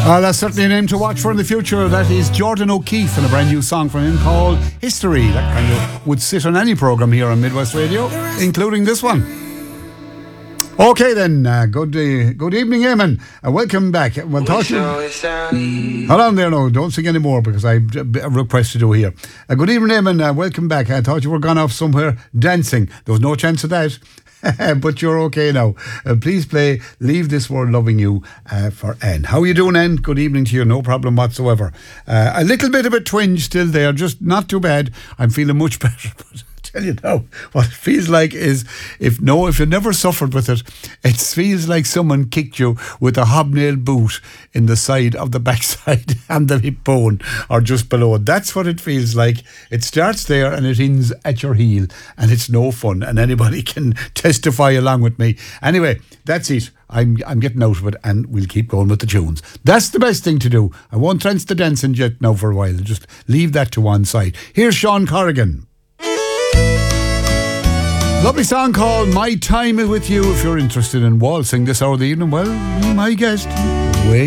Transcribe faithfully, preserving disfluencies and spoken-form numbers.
Well, that's certainly a name to watch for in the future. That is Jordan O'Keefe and a brand new song from him called History. That kind of would sit on any programme here on Midwest Radio, including this one. Okay then, uh, good uh, good evening, Eamon, and welcome back. We'll talk to you. Hold on there, no, don't sing anymore because I have a request to do here. Uh, good evening, Eamon, uh, welcome back. I thought you were gone off somewhere dancing. There was no chance of that. But you're okay now. Uh, please play Leave This World Loving You uh, for Anne. How are you doing, Anne? Good evening to you. No problem whatsoever. Uh, a little bit of a twinge still there, just not too bad. I'm feeling much better. But I tell you now, what it feels like is, if no, if you never suffered with it, it feels like someone kicked you with a hobnail boot in the side of the backside and the hip bone, or just below it. That's what it feels like. It starts there and it ends at your heel, and it's no fun. And anybody can testify along with me. Anyway, that's it. I'm I'm getting out of it, and we'll keep going with the tunes. That's the best thing to do. I won't trance the dancing yet now for a while. Just leave that to one side. Here's Sean Corrigan. Lovely song called My Time Is With You. If you're interested in waltzing this hour of the evening, well, be my guest.